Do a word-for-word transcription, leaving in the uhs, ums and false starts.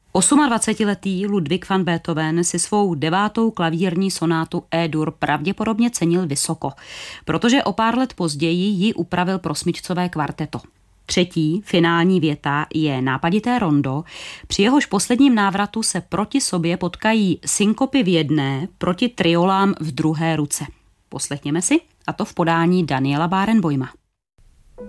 dvacetiosmiletý Ludwig van Beethoven si svou devátou klavírní sonátu E-dur pravděpodobně cenil vysoko, protože o pár let později ji upravil pro smyčcové kvarteto. Třetí, finální věta je nápadité rondo, při jehož posledním návratu se proti sobě potkají synkopy v jedné proti triolám v druhé ruce. Poslechněme si, a to v podání Daniela Barenboima.